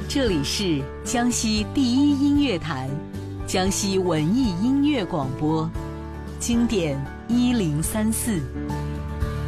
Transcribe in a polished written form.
这里是江西第一音乐台，江西文艺音乐广播，经典1034。